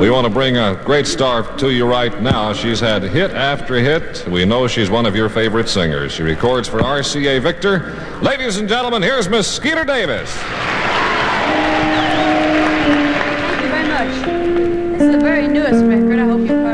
We want to bring a great star to you right now. She's had hit after hit. We know she's one of your favorite singers. She records for RCA Victor. Ladies and gentlemen, here's Miss Skeeter Davis. Thank you very much. This is the very newest record. I hope you